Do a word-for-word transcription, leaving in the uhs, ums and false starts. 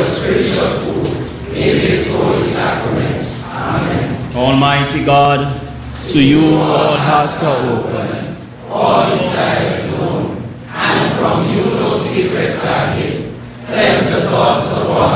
spiritual food in this holy sacrament. Amen. Almighty God, to you all hearts are open, all desires known, and from you no secrets are hid. Cleanse the thoughts of our